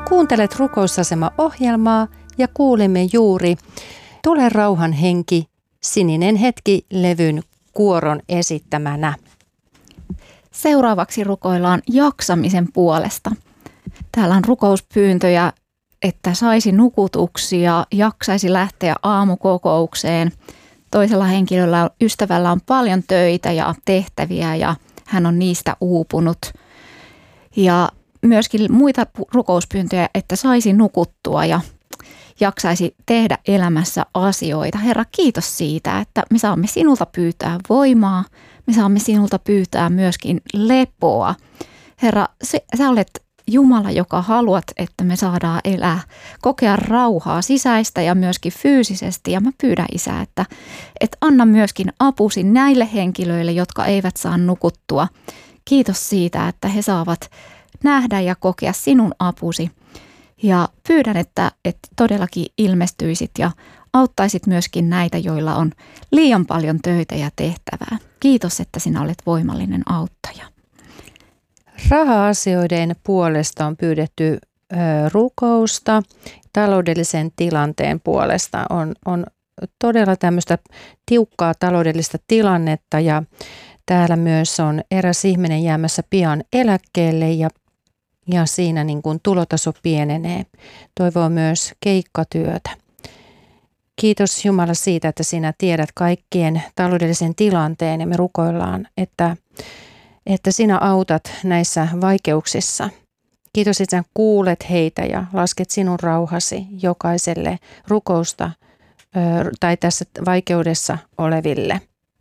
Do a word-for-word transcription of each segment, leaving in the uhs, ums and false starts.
Kuuntelet Rukousasema-ohjelmaa ja kuulimme juuri Tule rauhan henki, Sininen hetki-levyn kuoron esittämänä. Seuraavaksi rukoillaan jaksamisen puolesta. Täällä on rukouspyyntöjä, että saisi nukutuksia, jaksaisi lähteä aamukokoukseen. Toisella henkilöllä, ystävällä on paljon töitä ja tehtäviä ja hän on niistä uupunut. Ja myöskin muita rukouspyyntöjä, että saisi nukuttua ja jaksaisi tehdä elämässä asioita. Herra, kiitos siitä, että me saamme sinulta pyytää voimaa, me saamme sinulta pyytää myöskin lepoa. Herra, sä olet Jumala, joka haluat, että me saadaan elää, kokea rauhaa sisäistä ja myöskin fyysisesti. Ja mä pyydän, Isä, että, että anna myöskin apusi näille henkilöille, jotka eivät saa nukuttua. Kiitos siitä, että he saavat nähdä ja kokea sinun apusi. Ja pyydän, että, että todellakin ilmestyisit ja auttaisit myöskin näitä, joilla on liian paljon töitä ja tehtävää. Kiitos, että sinä olet voimallinen auttaja. Raha-asioiden puolesta on pyydetty ö, rukousta. Taloudellisen tilanteen puolesta on, on todella tämmöistä tiukkaa taloudellista tilannetta ja täällä myös on eräs ihminen jäämässä pian eläkkeelle ja, ja siinä niin kuin tulotaso pienenee. Toivoo myös keikkatyötä. Kiitos Jumala siitä, että sinä tiedät kaikkien taloudellisen tilanteen ja me rukoillaan, että, että sinä autat näissä vaikeuksissa. Kiitos, että sinä kuulet heitä ja lasket sinun rauhasi jokaiselle rukousta ö, tai tässä vaikeudessa oleville.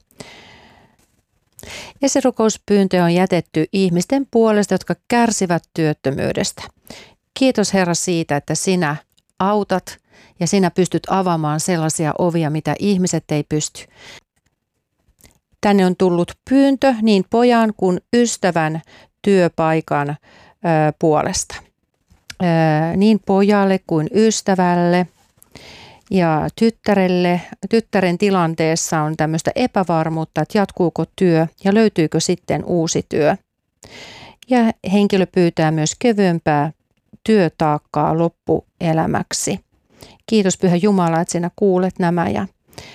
Esirukouspyyntö on jätetty ihmisten puolesta, jotka kärsivät työttömyydestä. Kiitos Herra siitä, että sinä autat ja sinä pystyt avaamaan sellaisia ovia, mitä ihmiset ei pysty. Tänne on tullut pyyntö niin pojan kuin ystävän työpaikan ö, puolesta. Ö, niin pojalle kuin ystävälle. Ja tyttärelle, tyttären tilanteessa on tämmöistä epävarmuutta, että jatkuuko työ ja löytyykö sitten uusi työ. Ja henkilö pyytää myös kevyempää työtaakkaa loppuelämäksi. Kiitos Pyhä Jumala, että sinä kuulet nämä ja,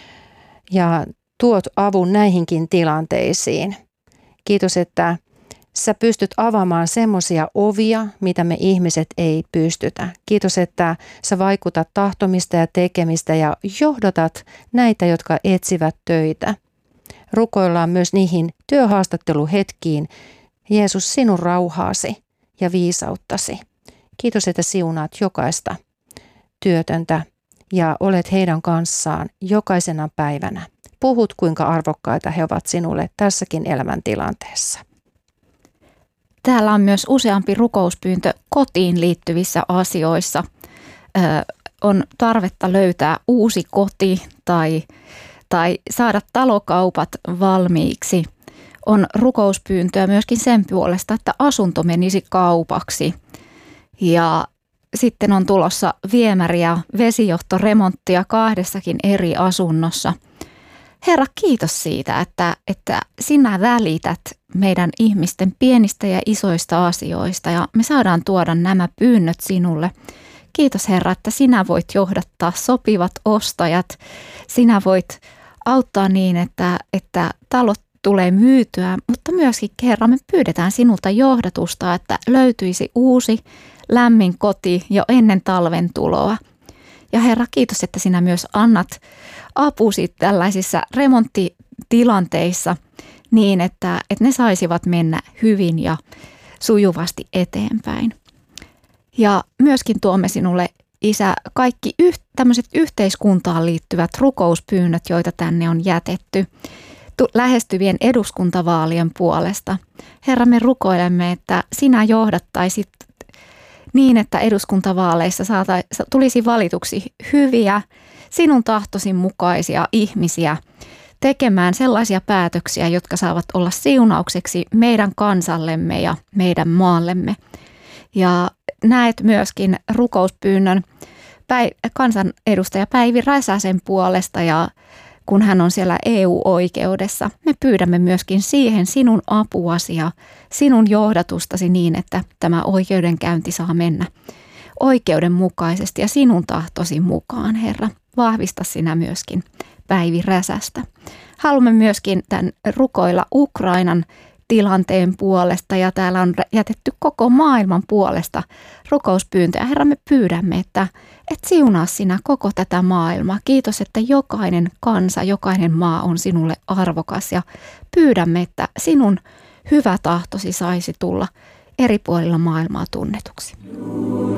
ja tuot avun näihinkin tilanteisiin. Kiitos, että sä pystyt avaamaan semmoisia ovia, mitä me ihmiset ei pystytä. Kiitos, että sä vaikutat tahtomista ja tekemistä ja johdatat näitä, jotka etsivät töitä. Rukoillaan myös niihin työhaastatteluhetkiin. Jeesus, sinun rauhaasi ja viisauttasi. Kiitos, että siunaat jokaista työtöntä ja olet heidän kanssaan jokaisena päivänä. Puhut, kuinka arvokkaita he ovat sinulle tässäkin elämäntilanteessa. Täällä on myös useampi rukouspyyntö kotiin liittyvissä asioissa. Ö, on tarvetta löytää uusi koti tai, tai saada talokaupat valmiiksi. On rukouspyyntöä myöskin sen puolesta, että asunto menisi kaupaksi. Ja sitten on tulossa viemäri- ja vesijohtoremonttia kahdessakin eri asunnossa. Herra, kiitos siitä, että, että sinä välität meidän ihmisten pienistä ja isoista asioista ja me saadaan tuoda nämä pyynnöt sinulle. Kiitos Herra, että sinä voit johdattaa sopivat ostajat. Sinä voit auttaa niin, että, että talot tulee myytyä, mutta myöskin Herra, me pyydetään sinulta johdatusta, että löytyisi uusi lämmin koti jo ennen talven tuloa. Ja Herra, kiitos, että sinä myös annat apusi tällaisissa remonttitilanteissa niin, että, että ne saisivat mennä hyvin ja sujuvasti eteenpäin. Ja myöskin tuomme sinulle, Isä, kaikki yh, tämmöiset yhteiskuntaan liittyvät rukouspyynnöt, joita tänne on jätetty lähestyvien eduskuntavaalien puolesta. Herra, me rukoilemme, että sinä johdattaisit niin, että eduskuntavaaleissa saata, tulisi valituksi hyviä, sinun tahtosi mukaisia ihmisiä tekemään sellaisia päätöksiä, jotka saavat olla siunaukseksi meidän kansallemme ja meidän maallemme. Ja näet myöskin rukouspyynnön päiv- kansanedustaja Päivi Räsäsen puolesta ja kun hän on siellä E U-oikeudessa, me pyydämme myöskin siihen sinun apuasi ja sinun johdatustasi niin, että tämä oikeudenkäynti saa mennä oikeudenmukaisesti ja sinun tahtosi mukaan, Herra. Vahvista sinä myöskin Päivi Räsästä. Haluamme myöskin tämän rukoilla Ukrainan tilanteen puolesta ja täällä on jätetty koko maailman puolesta rukouspyyntöjä. Herra, me pyydämme, että, että siunaa sinä koko tätä maailmaa. Kiitos, että jokainen kansa, jokainen maa on sinulle arvokas ja pyydämme, että sinun hyvä tahtosi saisi tulla eri puolilla maailmaa tunnetuksi.